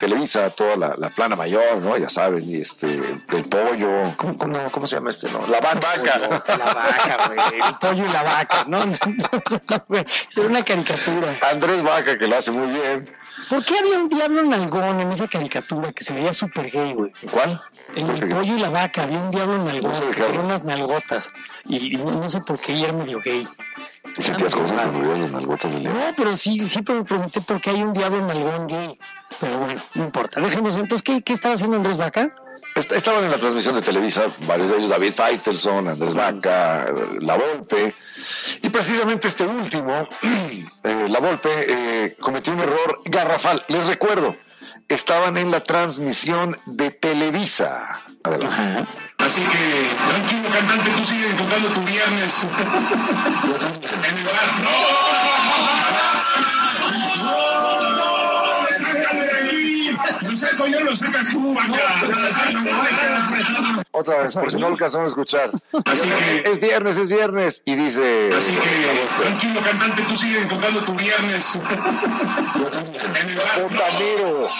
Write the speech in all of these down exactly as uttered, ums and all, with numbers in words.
Televisa, toda la, la plana mayor, ¿no? Ya saben, y este, el pollo, ¿cómo, cómo, cómo se llama este, no? La vaca. La vaca, güey, el pollo y la vaca, ¿no? Es una caricatura. Andrés Vaca, que lo hace muy bien. ¿Por qué había un diablo nalgón en esa caricatura que se veía súper gay, güey? ¿Cuál? En el pollo y la vaca había un diablo nalgón, No sé, que tenía unas nalgotas, y, y no, no sé por qué, y era medio gay. ¿Y sentías cosas cuando veías las nalgotas del diablo? No, pero sí, siempre me pregunté por qué hay un diablo nalgón gay. Pero bueno, no importa. Dejemos, entonces, ¿qué, qué estaba haciendo Andrés Vaca? Estaban en la transmisión de Televisa, varios de ellos, David Faitelson, Andrés Vaca, La Volpe, y precisamente este último, eh, La Volpe, eh, cometió un error garrafal. Les recuerdo, estaban en la transmisión de Televisa. Adelante. Así que, tranquilo, cantante, tú sigues disfrutando tu viernes. En el bar. ¡No! Lo saco yo, lo sacas tú, vaca. Otra vez, por si no alcanzaron a escuchar. Así que es viernes, es viernes. Y dice... Así que, tranquilo, cantante, tú sigues disfrutando tu viernes. En el bar. ¡Botanero!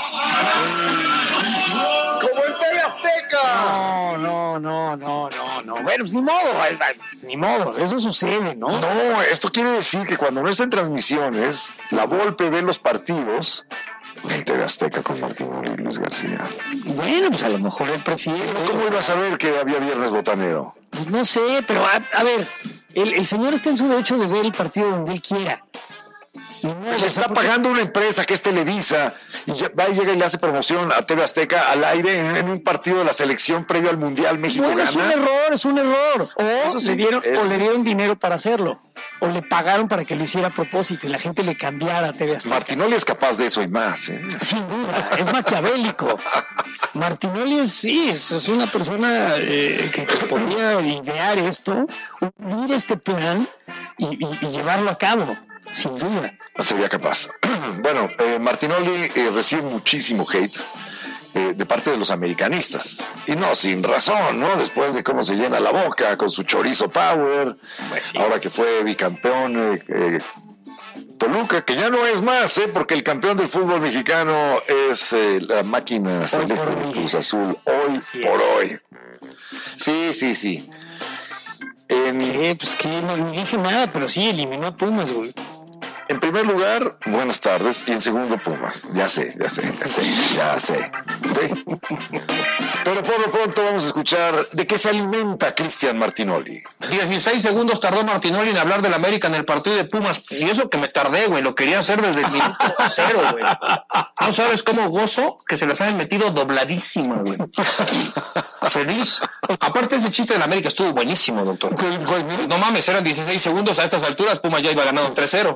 ¡Como en T V Azteca! No, no, no, no, no, no. Bueno, pues ni modo, ni modo, eso sucede, ¿no? No, esto quiere decir que cuando no está en transmisiones, La Volpe ve los partidos en T V Azteca con Martín y Luis García. Bueno, pues a lo mejor él prefiere. ¿Cómo iba a saber que había viernes botanero? Pues no sé, pero a, a ver, el, el señor está en su derecho de ver el partido donde él quiera. No, le está pagando una empresa que es Televisa y ya, va y llega y le hace promoción a T V Azteca al aire en, en un partido de la selección previo al Mundial. México bueno, gana. es un error, es un error. O, sí, le dieron, es... o le dieron dinero para hacerlo. O le pagaron para que lo hiciera a propósito y la gente le cambiara a T V Azteca. Martinoli es capaz de eso y más, ¿eh? Sin duda, es maquiavélico. Martinoli es, sí, es, es una persona eh, que podía idear esto, unir este plan y, y, y llevarlo a cabo. Sin duda. No sería capaz. Bueno, eh, Martinoli eh, recibe muchísimo hate eh, de parte de los americanistas. Y no sin razón, ¿no? Después de cómo se llena la boca con su chorizo power. Pues sí. Ahora que fue bicampeón eh, eh, Toluca, que ya no es más, ¿eh? Porque el campeón del fútbol mexicano es eh, la máquina celeste de Cruz Azul. Hoy Así por es. hoy. Sí, sí, sí. En... Sí, pues que no, no dije nada, pero sí eliminó a Pumas, güey. En primer lugar, buenas tardes. Y en segundo, Pumas. Ya sé, ya sé, ya sé, ya sé. ¿Sí? Pero por lo pronto vamos a escuchar de qué se alimenta Cristian Martinoli. dieciséis segundos tardó Martinoli en hablar del América en el partido de Pumas. Y eso que me tardé, güey. Lo quería hacer desde el minuto cero, güey. No sabes cómo gozo que se las hayan metido dobladísimas, güey. Feliz. Aparte, ese chiste del América estuvo buenísimo, doctor. No mames, eran dieciséis segundos. A estas alturas, Pumas ya iba ganando tres cero.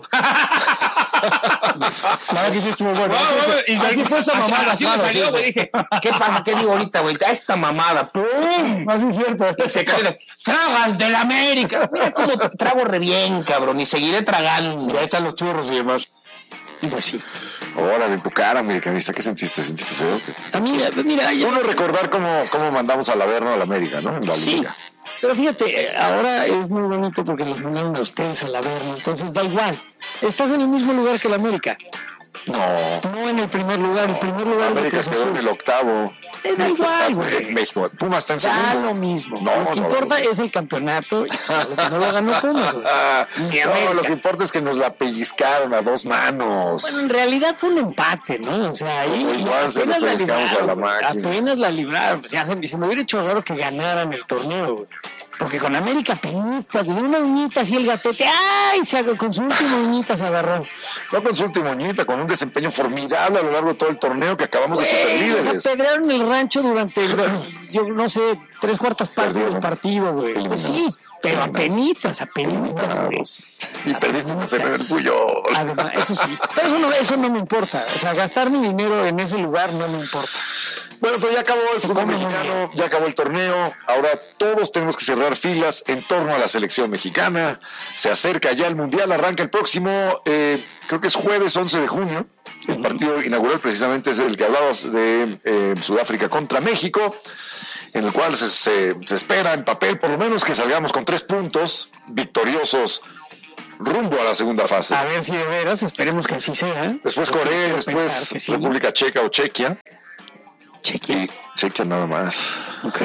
Nada que sí estuvo bueno. No, no, y Así fue esa mamada. Así me salió, güey. Dije, ¿qué pasa? ¿Qué digo ahorita, güey? A esta mamada. ¡Pum! Así es cierto. Y se cayó. ¡Tragas del América! Mira cómo trago re bien, cabrón. Y seguiré tragando. Y ahí están los churros y demás. Pues sí. Órale, en tu cara, americanista, ¿qué sentiste? ¿Sentiste feo? A mí, mira, yo... Uno recordar cómo, cómo mandamos al Averno a la América, ¿no? En la sí. liga. Pero fíjate, ahora es muy bonito porque los mandaron a ustedes al Averno, entonces da igual. Estás en el mismo lugar que el América. No. No en el primer lugar, el primer lugar es América de Cruz quedó en Azul. el octavo. Eh, da igual, güey. México. Pumas está en Da segundo. lo mismo. No, lo que no, importa no. es el campeonato y lo que no lo ganó Pumas, güey. Ni No, América. lo que importa es que nos la pellizcaron a dos manos. Bueno, en realidad fue un empate, ¿no? O sea, ahí Pues igual se apenas lo la pellizcamos a la libraron, güey. máquina. Apenas la libraron. Pues ya se, se me hubiera hecho raro que ganaran el torneo, güey. Porque con América penitas, de una uñita así el gatete, ¡ay! Se agarró, con su última uñita se agarró. No con su última uñita, con un desempeño formidable a lo largo de todo el torneo que acabamos de Güey, superlíderes. nos apedrearon el rancho durante, el, yo no sé, tres cuartas partes Perdieron. del partido, güey. Pues sí, pero apenitas, apenitas, güey. Y perdiste un cero en el tuyo. Además, eso sí. Pero eso no, eso no me importa. O sea, gastar mi dinero en ese lugar no me importa. Bueno, pero ya acabó el fútbol come muy mexicano, ya acabó el torneo. Ahora todos tenemos que cerrar filas en torno a la selección mexicana. Se acerca ya el Mundial, arranca el próximo, eh, creo que es jueves once de junio. El partido inaugural precisamente es el que hablabas de eh, Sudáfrica contra México, en el cual se, se, se espera en papel por lo menos que salgamos con tres puntos victoriosos rumbo a la segunda fase. A ver si de veras, esperemos que así sea. Después Corea, después sí. República Checa o Chequia. Chequia. Y Chequia nada más. Ok.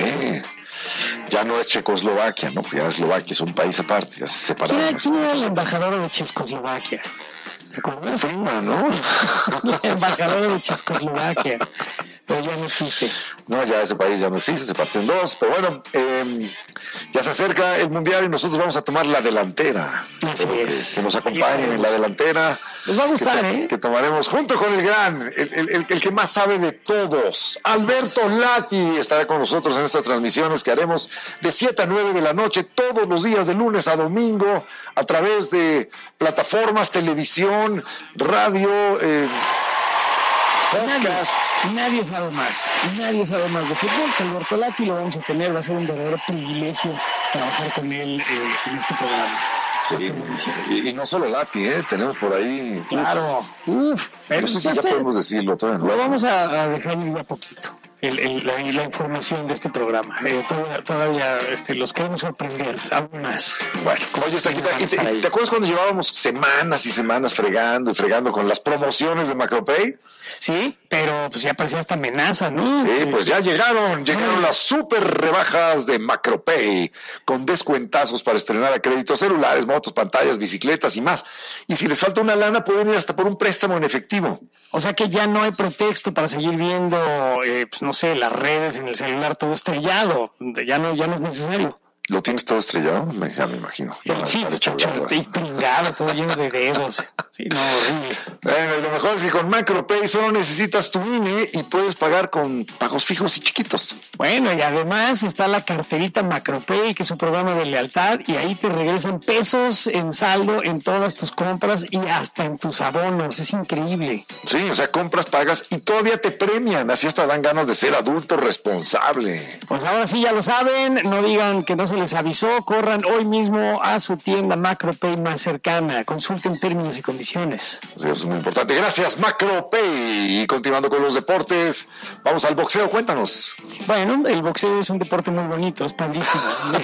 Ya no es Checoslovaquia, ¿no? Ya Eslovaquia es un país aparte, ya se separaron. ¿Quién, ¿quién era el embajador de Checoslovaquia? ¿Recuerdas? Prima, ¿no? El embajador de Checoslovaquia. Pero ya no existe. No, ya ese país ya no existe, se partió en dos. Pero bueno, eh, ya se acerca el Mundial y nosotros vamos a tomar la delantera. Así es. Que, que nos acompañen en la delantera. Les va a gustar, que, ¿eh? Que tomaremos junto con el gran, el, el, el, el que más sabe de todos, Alberto Lati, estará con nosotros en estas transmisiones que haremos de siete a nueve de la noche, todos los días, de lunes a domingo, a través de plataformas, televisión, radio, eh, podcast. Nadie, nadie sabe más, nadie sabe más de fútbol que Alberto Lati. Lo vamos a tener, va a ser un verdadero privilegio trabajar con él eh, en este programa. Sí, y, y no solo Lati, ¿eh? Tenemos por ahí. Claro, uf, pero no sé si ya podemos decirlo todavía. Lo vamos a, a dejar ir a poquito. El, el, la, la información de este programa. Eh, todavía todavía este, los queremos sorprender aún más. Bueno, como yo está aquí, y te, y ¿te acuerdas cuando llevábamos semanas y semanas fregando y fregando con las promociones de Macropay? Sí, pero pues ya parecía esta amenaza, ¿no? Sí, pues ya llegaron, llegaron Ay. las super rebajas de Macropay con descuentazos para estrenar a créditos celulares, motos, pantallas, bicicletas y más. Y si les falta una lana, pueden ir hasta por un préstamo en efectivo. O sea que ya no hay pretexto para seguir viendo, eh, pues no sé, las redes en el celular todo estrellado. Ya no, ya no es necesario. ¿Lo tienes todo estrellado? Me, ya me imagino. El, sí, pringado, todo lleno de dedos. Sí, no, horrible. Bueno, lo mejor es que con Macropay solo necesitas tu I N E y puedes pagar con pagos fijos y chiquitos. Bueno, y además está la carterita Macropay, que es un programa de lealtad, y ahí te regresan pesos en saldo en todas tus compras y hasta en tus abonos. Es increíble. Sí, o sea, compras, pagas y todavía te premian. Así hasta dan ganas de ser adulto responsable. Pues ahora sí ya lo saben, no digan que no se les avisó, corran hoy mismo a su tienda Macropay más cercana, consulten términos y condiciones. Sí, eso es muy importante. Gracias, Macropay. Y continuando con los deportes, vamos al boxeo, cuéntanos. Bueno, el boxeo es un deporte muy bonito, es padrísimo.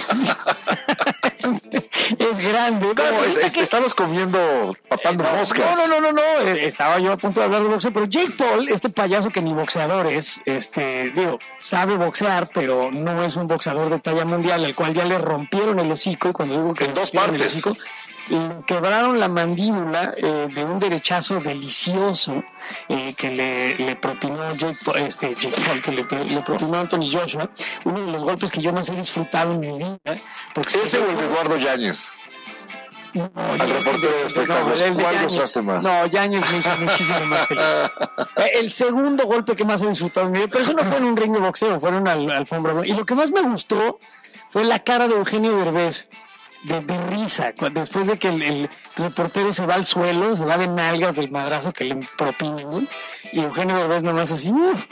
es, es grande. ¿Cómo? Es, es, que... Estabas comiendo, papando no, moscas. No, no, no, no, no, estaba yo a punto de hablar de boxeo, pero Jake Paul, este payaso que ni boxeador es, este, digo, sabe boxear, pero no es un boxeador de talla mundial, al cual ya le rompieron el hocico, y cuando digo que en dos partes, hocico, le quebraron la mandíbula eh, de un derechazo delicioso eh, que le, le propinó Jake Paul, este, Jake Paul, que le, le propinó Anthony Joshua, uno de los golpes que yo más he disfrutado en mi vida. Porque ese o el de Eduardo Yáñez. No, al reportero de espectáculos, no, ¿cuál gozaste más? No, Yáñez me hizo muchísimo más feliz. El segundo golpe que más he disfrutado en mi vida, pero eso no fue en un ring de boxeo, fue en una alfombra. Y lo que más me gustó fue la cara de Eugenio Derbez, de, de risa, después de que el, el reportero se va al suelo, se va de nalgas del madrazo que le propinan, y Eugenio Derbez nomás así.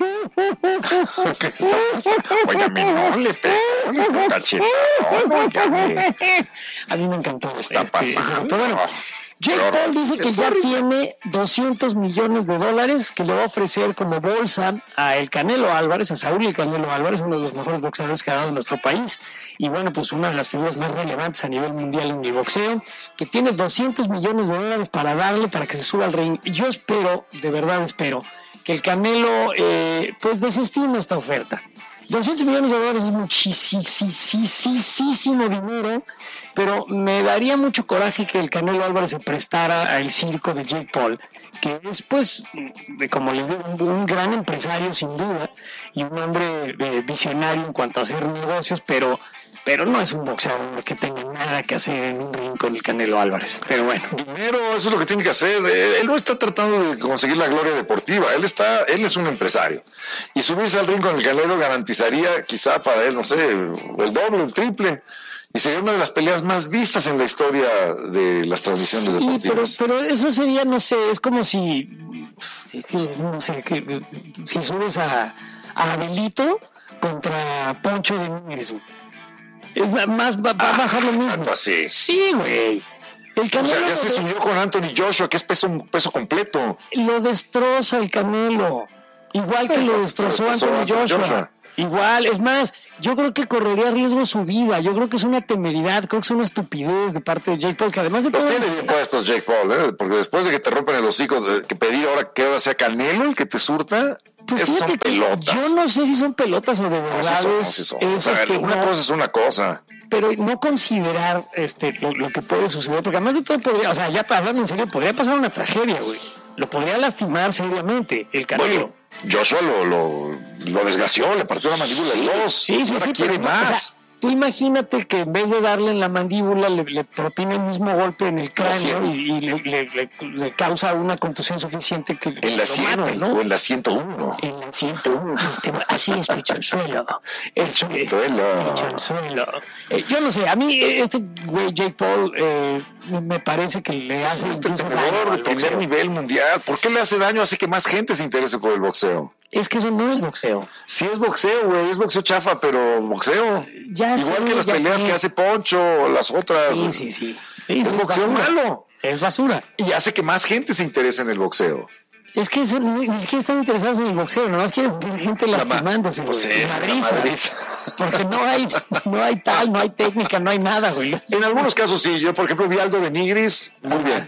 Óigame, no le pegó, le cachetón, óigame. A mí me encantó. Está este, pasando. Pero bueno, Jake Paul dice que ya tiene doscientos millones de dólares que le va a ofrecer como bolsa a el Canelo Álvarez, a Saúl el Canelo Álvarez, uno de los mejores boxeadores que ha dado nuestro país, y bueno, pues una de las figuras más relevantes a nivel mundial en el boxeo, que tiene doscientos millones de dólares para darle para que se suba al ring. Yo espero, de verdad espero, que el Canelo eh, pues desestime esta oferta. doscientos millones de dólares es muchísimo dinero, pero me daría mucho coraje que el Canelo Álvarez se prestara al circo de Jake Paul, que es, pues, de, como les digo, un, un gran empresario sin duda y un hombre eh, visionario en cuanto a hacer negocios, pero, pero no es un boxeador que tenga nada que hacer en un ring con el Canelo Álvarez. Pero bueno. Dinero, eso es lo que tiene que hacer. Él no está tratando de conseguir la gloria deportiva, él está, él es un empresario. Y subirse al ring con el Canelo garantizaría quizá para él, no sé, el doble, el triple. Y sería una de las peleas más vistas en la historia de las transmisiones sí, deportivas. Pero, pero eso sería, no sé, es como si, no sé, que, si subes a, a Abelito contra Poncho de Núñez. Es más, va, va a pasar lo mismo. Así. Sí, güey. El Canelo, o sea, ya se subió con Anthony Joshua, que es peso, peso completo. Lo destroza el Canelo. Igual que lo destrozó Anthony Joshua. Joshua. Igual, es más, yo creo que correría riesgo su vida. Yo creo que es una temeridad, creo que es una estupidez de parte de Jake Paul, que además de Los todo. tiene bien puestos Jake Paul, ¿eh? Porque después de que te rompen el hocico, de, que pedir ahora que ahora sea Canelo el que te surta, Pues esos son fíjate que pelotas. yo no sé si son pelotas o de No, verdad sí son, es, sí son. es, O sea, este, una no, cosa es una cosa. pero no considerar este lo, lo que puede suceder, porque además de todo podría, o sea, ya hablando en serio, podría pasar una tragedia, güey. Lo podría lastimar seriamente el Canelo. Bueno, Joshua lo, lo, lo desgració, le partió la mandíbula Sí, en dos. sí, sí, Ahora sí, quiere pero no, más. o sea, tú imagínate que en vez de darle en la mandíbula le, le propina el mismo golpe en el cráneo y, y le, le, le, le causa una contusión suficiente que en la lo cien mate, ¿no? o en la ciento uno. En la ciento uno, así es, pichonzuelo. Este, Pichonzuelo. pichonzuelo. Eh, yo no sé, a mí eh, este güey Jake Paul eh, me parece que le hace Un incluso daño entrenador de al primer boxeo. nivel mundial. ¿Por qué le hace daño? Hace que más gente se interese por el boxeo. Es que eso no es boxeo. Sí es boxeo, güey, es boxeo chafa, pero boxeo. Ya Igual sé, que las ya peleas sé. que hace Poncho o las otras. Sí, sí, sí. Sí, Es sí, boxeo basura. malo. Es basura. Y hace que más gente se interese en el boxeo. Es que eso, no- ni siquiera están interesados en el boxeo, nomás quieren ver gente La ma- lastimándose, pues güey, sí, madriza. la madriza. Porque no hay, no hay tal, no hay técnica, no hay nada, güey. En algunos casos sí. Yo, por ejemplo, vi a Aldo de Nigris, muy bien.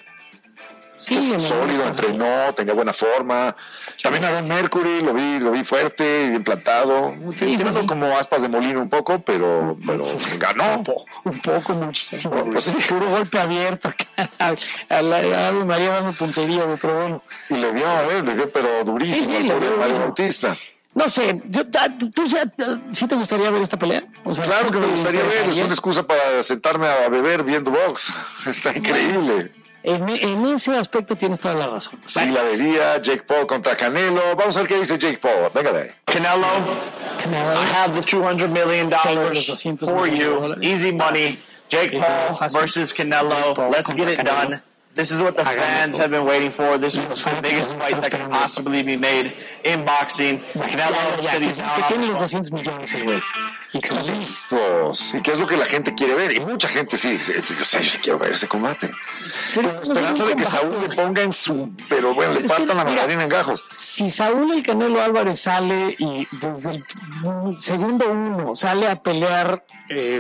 Sí, Es en sólido, algunos casos. entrenó, tenía buena forma. También a Don Mercury lo vi, lo vi fuerte, bien plantado. Sí, Tirando sí. como aspas de molino un poco, pero, pero ganó. Un poco, muchísimo. Pues sí. Puro golpe abierto acá. A la a Ave María dando puntería, güey, pero bueno. Y le dio, eh, le dio, pero durísimo Sí, sí, al le pobre dio Mario duro. Bautista. No sé, yo, ta- tú sí te gustaría ver esta pelea. O sea, Claro ¿sí que me te gustaría ver, es interesaría? una excusa para sentarme a beber viendo box. Está increíble. En, en ese aspecto tienes toda la razón. Sí, la vería, Jake Paul contra Canelo. Vamos a ver qué dice Jake Paul. Venga de ahí. Canelo, Canelo, I have the two hundred million Tengo los dollars doscientos for millones de you. dólares. Easy money. Jake Es Paul fácil. versus Canelo. Jake Paul Let's contra get it Canelo. done. This is what the Hagámoslo. fans have been waiting for. This is Los the fans biggest están fight that can esperando esto. possibly be made in boxing. Canelo Ya, ya, said que, he's que down tiene on los the doscientos millones el güey. Y que está listo. Listos. ¿Y qué es lo que la gente quiere ver? Y mucha gente sí. sí, sí, o sea, yo sí quiero ver ese combate. Pero Con la no es esperanza un de que combate, Saúl le güey. ponga en su. Pero bueno, le Es que, partan la mira, mandarina en gajos. Si Saúl el Canelo Álvarez sale y desde el segundo uno sale a pelear eh,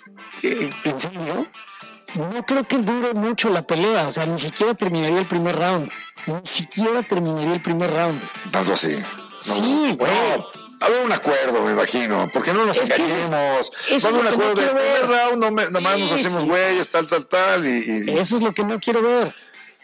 eh, en serio, no creo que dure mucho la pelea. O sea, ni siquiera terminaría el primer round. Ni siquiera terminaría el primer round. Tanto así. No, Sí, güey. No, habrá un acuerdo, me imagino. Porque no nos Es que engañemos. eso Va a haber un es lo que no acuerdo de quiero ver. primer round, no me- nomás Sí, nos hacemos sí, güeyes, tal, tal, tal. Y, y- Eso es lo que no quiero ver.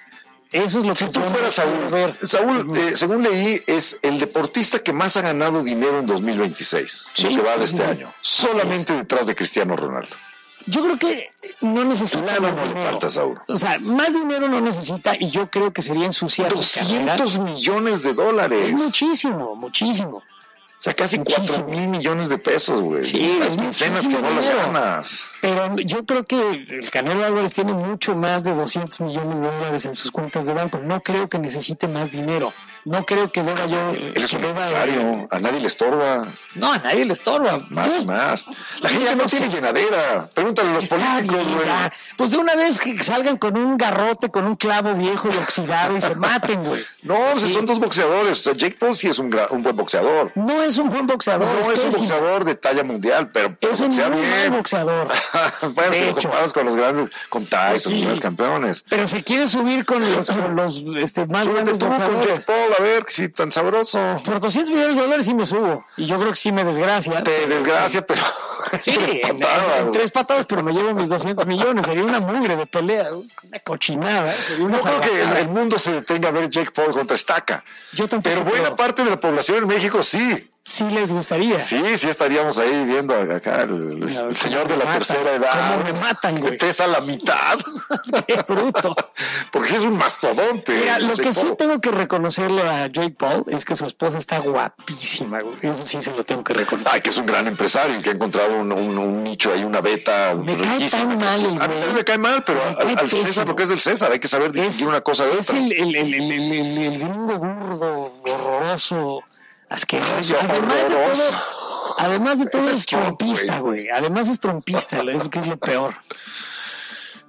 Eso es lo Si que tú yo no fueras quiero Saúl, ver. Saúl, eh, según leí, es el deportista que más ha ganado dinero en dos mil veintiséis, Sí. lo que va de este Ujú. año, solamente detrás de Cristiano Ronaldo. Yo creo que no necesita Nada más no le dinero. falta, Saúl. O sea, más dinero no necesita y yo creo que sería ensuciar su carrera. doscientos millones de dólares. Es muchísimo, muchísimo. O sea, casi Muchísimo. cuatro mil millones de pesos, güey. Sí, las es quincenas que muchísimo no las dinero. ganas. Pero yo creo que el Canelo Álvarez tiene mucho más de doscientos millones de dólares en sus cuentas de banco. No creo que necesite más dinero. No creo que deba yo... Él es que un deba- empresario, a nadie le estorba. No, a nadie le estorba. Más Yo- y más. La gente Mira, no no tiene sé. llenadera. Pregúntale a los Está políticos, bien, güey. ya. Pues de una vez que salgan con un garrote, con un clavo viejo y oxidado y se maten, güey. No, pues Sí. son dos boxeadores. O sea, Jake Paul sí es un, gra- un buen boxeador. No es un buen boxeador. No es un pésimo. boxeador de talla mundial, pero, pero Es un boxea muy mal bien. boxeador. Bueno, De si lo hecho. comparas con los grandes, con Tyson, Pues sí. los grandes campeones. Pero se quiere subir con los, con los este, más Súbete grandes tú con Jake boxeadores. Paul, a ver si tan sabroso. Por doscientos millones de dólares sí me subo. Y yo creo que sí me desgracia. Te desgracia, pero. Sí, tres en, patadas, en- en tres patadas, pero me llevo mis doscientos millones. Sería una mugre de pelea, una cochinada. Sería una No creo que el, salvajada. el mundo se detenga a ver Jake Paul contra Estaca. Yo tampoco Pero buena creo. parte de la población en México sí. Sí les gustaría. Sí, sí estaríamos ahí viendo acá el, el Cómo señor de me la matan, tercera edad. cómo me matan, güey. Que pesa la mitad. Qué bruto. Porque sí es un mastodonte. Mira, lo Jake que sí Paul. tengo que reconocerle a Jake Paul es que su esposa está guapísima, güey. Eso sí se lo tengo que reconocer. Ay, que es un gran empresario y que ha encontrado un, un- un nicho ahí, una beta Me cae riquísima. tan mal el A mí güey. también me cae mal, pero Me al, cae al César pésimo. lo que es del César, hay que saber distinguir una cosa de es otra. el, el, el, el, el, el- el gringo burdo, horroroso, asqueroso. Ay, Además de horroroso. todo, además de todo Ese es es Trump, trompista, güey. Además es trompista, es lo que es lo peor.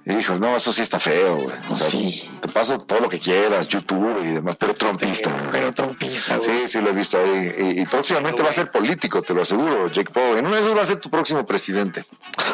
Hijo, no, eso sí está feo, güey. O sea, Sí. te paso todo lo que quieras, YouTube y demás, pero trompista. Pero trompista, güey. Sí, sí lo he visto ahí. Y, y próximamente va a ser político, te lo aseguro, Jake Paul. En una de esas va a ser tu próximo presidente.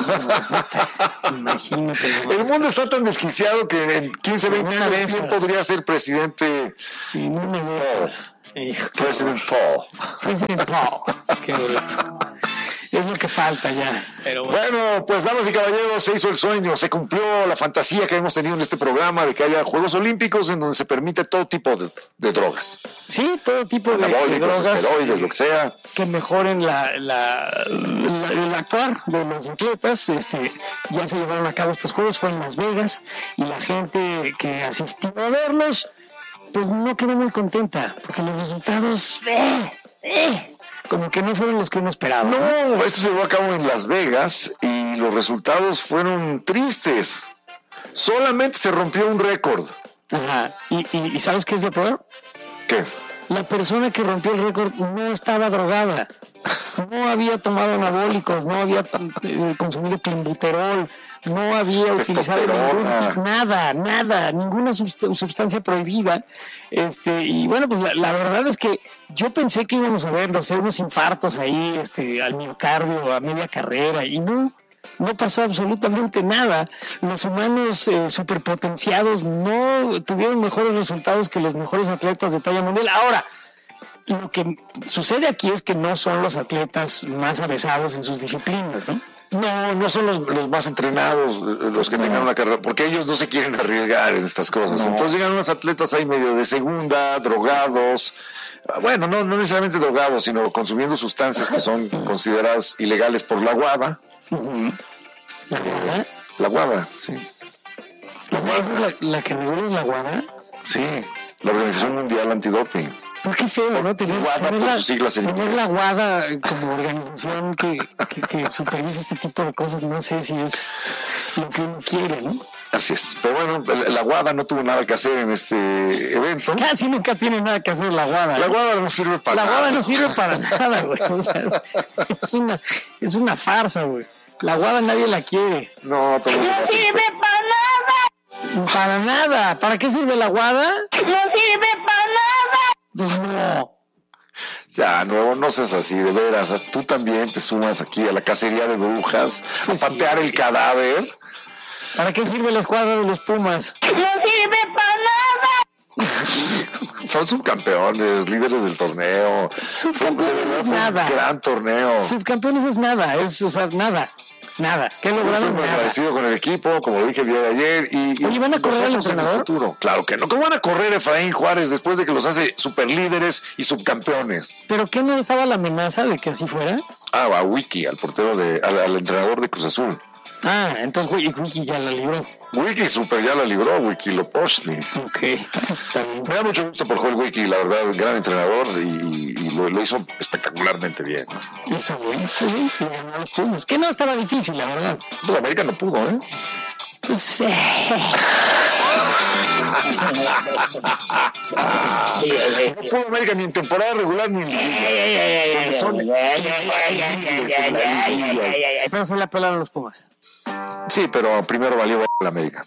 Imagínate. ¿no? El mundo está tan desquiciado que en quince, veinte Una de años ¿quién esas. podría ser presidente? Y no me dejas. Hijo, qué President Paul. President Paul. Qué bonito. Es lo que falta ya. Pero bueno. Bueno, pues damas y caballeros, se hizo el sueño, se cumplió la fantasía que hemos tenido en este programa de que haya Juegos Olímpicos en donde se permite todo tipo de, de drogas. Sí, todo tipo de, de Anabólicos, drogas esteroides, lo que sea. que mejoren la, la, la- el actuar de los atletas. Este, ya se llevaron a cabo estos juegos, fue en Las Vegas, y la gente que asistió a verlos, pues no quedó muy contenta, porque los resultados, eh, eh, como que no fueron los que uno esperaba. No, esto se llevó a cabo en Las Vegas y los resultados fueron tristes. Solamente se rompió un récord. Ajá. ¿Y, y, y sabes qué es lo peor? ¿Qué? La persona que rompió el récord no estaba drogada, no había tomado anabólicos, no había eh, consumido clenbuterol, no había utilizado Testosterona. ningún- nada, nada, ninguna subst- sustancia prohibida. Este, y bueno, pues la, la verdad es que yo pensé que íbamos a ver, no sé, unos infartos ahí, este, al miocardio, a media carrera, y no. No pasó absolutamente nada. Los humanos eh, superpotenciados no tuvieron mejores resultados que los mejores atletas de talla mundial. Ahora, lo que sucede aquí es que no son los atletas más avesados en sus disciplinas, ¿no? No, no son los, los más entrenados eh, los que tengan una carrera, porque ellos no se quieren arriesgar en estas cosas. Entonces llegan unos atletas ahí medio de segunda, drogados. Bueno, no, no necesariamente drogados, sino consumiendo sustancias que son consideradas ilegales por la WADA. La WADA, La WADA, sí. ¿esa es la, la que regula la WADA? Sí, la Organización Mundial Antidoping. Pero qué feo, ¿no? Tener, WADA tener por la, sus siglas en tener inglés. la WADA como organización que, que, que supervisa este tipo de cosas, no sé si es lo que uno quiere, ¿no? Así es. Pero bueno, la- la WADA no tuvo nada que hacer en este evento. Casi nunca tiene nada que hacer la WADA. La ¿eh? WADA no sirve para La nada. WADA no sirve para nada, güey. O sea, es, es una, es una farsa, güey. La WADA nadie la quiere. No, todo lo que hace sirve fue- para nada, Para nada. ¿Para qué sirve la WADA? no sirve para nada. Pues no. Ya, nuevo, no seas así, de veras. Tú también te sumas aquí a la cacería de brujas, Pues a sí. patear el cadáver. ¿Para qué sirve la escuadra de los Pumas? No sirve para nada. Son subcampeones, líderes del torneo. Subcampeones De verdad, es fue un nada. gran torneo. Subcampeones es nada. Es, o sea, nada. Nada. ¿Qué Estoy lograron? muy Nada. agradecido con el equipo, como lo dije el día de ayer. Y, y Oye, ¿van a correr al nosotros en el entrenador? futuro. Claro que no. ¿Cómo van a correr Efraín Juárez después de que los hace superlíderes y subcampeones? ¿Pero qué no estaba la amenaza de que así fuera? Ah, a Wiki, al portero de, al, al entrenador de Cruz Azul. Ah, entonces güey, Wiki ya la libró. Wiki super ya la libró, Wiki Lopochtli. Ok. Está bien. Me da mucho gusto por Joel Wiki, la verdad, gran entrenador y, y- y lo, lo hizo espectacularmente bien. Y está bien. Pues sí, le ganó a los Pumas. Que no estaba difícil, la verdad. Pues América no pudo, ¿eh? Pues, eh, No pudo América ni en temporada regular ni en liguilla. Son infalibles en la liguilla. pero se la pelaron los Pumas. Sí, pero primero valió la América.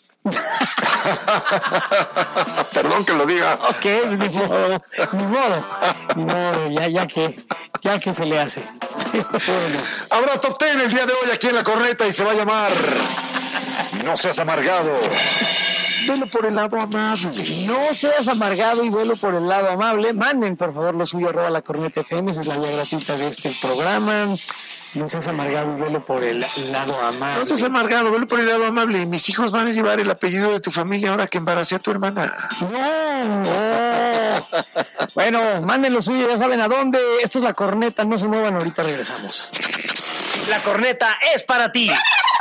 Perdón que lo diga. Ok, dice, ni modo, ni modo, ya, ya que, ya que se le hace. Bueno, Habrá top ten el día de hoy aquí en La Corneta y se va a llamar No seas amargado. Velo por el lado amable. no seas amargado y vuelo por el lado amable. Manden, por favor, lo suyo, arroba la corneta F M, esa es la vía gratuita de este programa. No seas amargado y vuelo por el lado amable. No seas amargado, velo por el lado amable. Mis hijos van a llevar el apellido de tu familia ahora que embaracé a tu hermana. No, no. Bueno, manden lo suyo, ya saben a dónde. Esto es La Corneta, no se muevan, ahorita regresamos. La Corneta es para ti.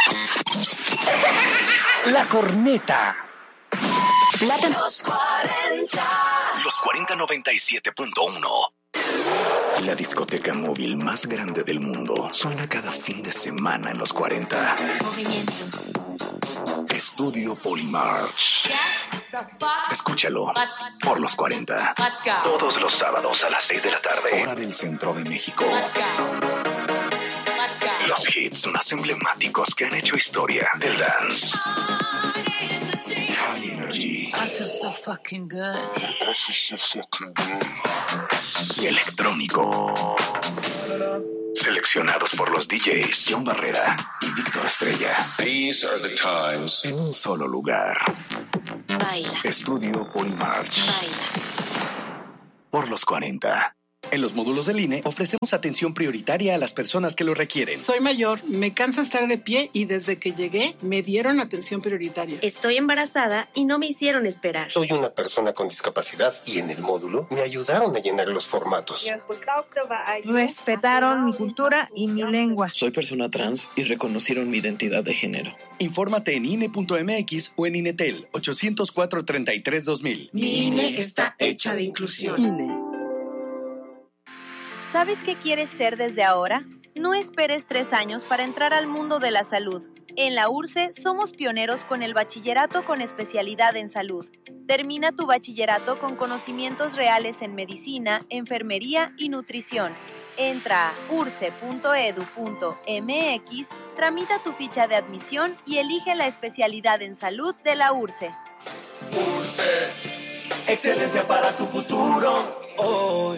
La Corneta. Los cuarenta. Los cuarenta noventa y siete punto uno. La discoteca móvil más grande del mundo suena cada fin de semana en los cuarenta. Movimiento. Estudio Polymarch. Get the fuck. Escúchalo Let's, por los cuarenta. let's go. Todos los sábados a las seis de la tarde. Hora del centro de México. Let's go. Let's go. Los hits más emblemáticos que han hecho historia del dance. High Energy. I feel so fucking good. Y electrónico. Seleccionados por los D Js John Barrera y Víctor Estrella. These are the times. En un solo lugar. Baila. Estudio Polymarch. Baila. Por los cuarenta. En los módulos del I N E ofrecemos atención prioritaria a las personas que lo requieren. Soy mayor, me cansa estar de pie y desde que llegué me dieron atención prioritaria. Estoy embarazada y no me hicieron esperar. Soy una persona con discapacidad y en el módulo me ayudaron a llenar los formatos. Respetaron mi cultura y mi lengua. Soy persona trans y reconocieron mi identidad de género. Infórmate en I N E punto M X o en INETEL ochocientos cuatro, treinta y tres, dos mil. Mi I N E está hecha de inclusión. I N E. ¿Sabes qué quieres ser desde ahora? No esperes tres años para entrar al mundo de la salud. En la U R S E somos pioneros con el bachillerato con especialidad en salud. Termina tu bachillerato con conocimientos reales en medicina, enfermería y nutrición. Entra a u r s e punto e d u punto m x, tramita tu ficha de admisión y elige la especialidad en salud de la U R S E. U R S E, excelencia para tu futuro hoy.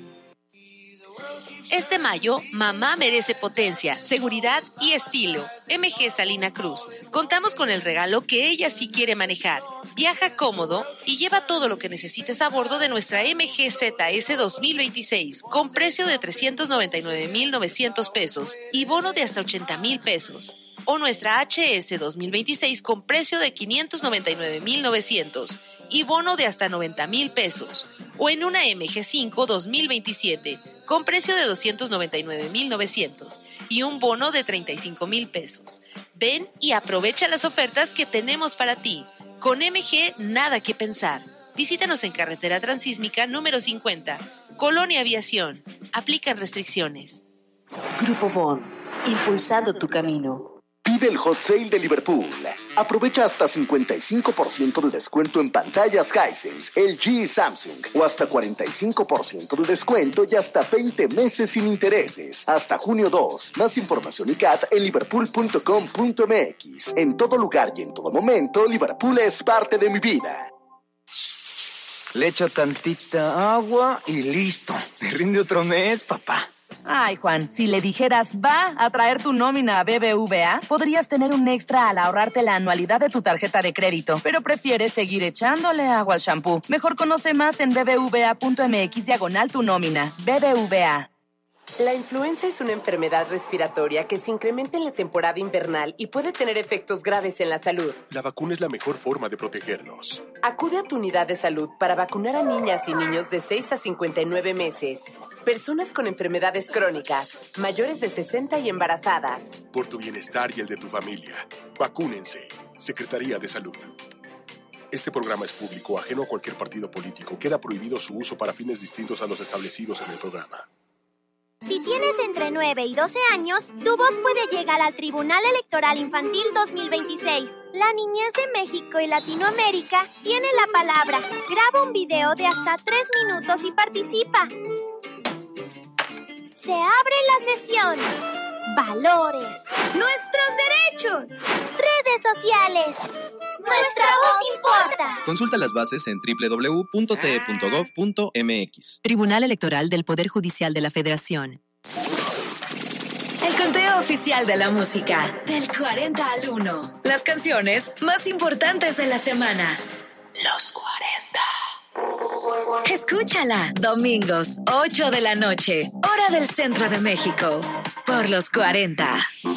Este mayo, mamá merece potencia, seguridad y estilo. M G Salina Cruz. Contamos con el regalo que ella sí quiere manejar. Viaja cómodo y lleva todo lo que necesites a bordo de nuestra M G Z S dos mil veintiséis con precio de trescientos noventa y nueve mil novecientos pesos y bono de hasta ochenta mil pesos. O nuestra H S dos mil veintiséis con precio de quinientos noventa y nueve mil novecientos y bono de hasta noventa mil pesos. O en una M G cinco dos mil veintisiete con precio de doscientos noventa y nueve mil novecientos y un bono de treinta y cinco mil pesos. Ven y aprovecha las ofertas que tenemos para ti. Con M G, nada que pensar. Visítanos en Carretera Transísmica número cincuenta, Colonia Aviación. Aplican restricciones. Grupo Bon, impulsando tu camino. Vive el Hot Sale de Liverpool. Aprovecha hasta cincuenta y cinco por ciento de descuento en pantallas Hisense, L G y Samsung. O hasta cuarenta y cinco por ciento de descuento y hasta veinte meses sin intereses. Hasta junio dos. Más información y C A T en liverpool punto com punto m x. En todo lugar y en todo momento, Liverpool es parte de mi vida. Le echo tantita agua y listo. Me rinde otro mes, papá. Ay, Juan, si le dijeras va a traer tu nómina a B B V A, podrías tener un extra al ahorrarte la anualidad de tu tarjeta de crédito, pero prefieres seguir echándole agua al shampoo. Mejor conoce más en b b v a punto m x diagonal tu nómina. B B V A. La influenza es una enfermedad respiratoria que se incrementa en la temporada invernal y puede tener efectos graves en la salud. La vacuna es la mejor forma de protegernos. Acude a tu unidad de salud para vacunar a niñas y niños de seis a cincuenta y nueve meses, personas con enfermedades crónicas, mayores de sesenta y embarazadas. Por tu bienestar y el de tu familia, vacúnense. Secretaría de Salud. Este programa es público, ajeno a cualquier partido político. Queda prohibido su uso para fines distintos a los establecidos en el programa. Si tienes entre nueve y doce años, tu voz puede llegar al Tribunal Electoral Infantil dos mil veintiséis. La niñez de México y Latinoamérica tiene la palabra. Graba un video de hasta tres minutos y participa. Se abre la sesión. Valores. Nuestros derechos. Redes sociales. Nuestra voz importa. Consulta las bases en doble u doble u doble u punto t e punto gov punto m x. Tribunal Electoral del Poder Judicial de la Federación. El conteo oficial de la música. Del cuarenta al uno. Las canciones más importantes de la semana. Los cuarenta. Escúchala. Domingos, ocho de la noche. Hora del Centro de México. Por los cuarenta.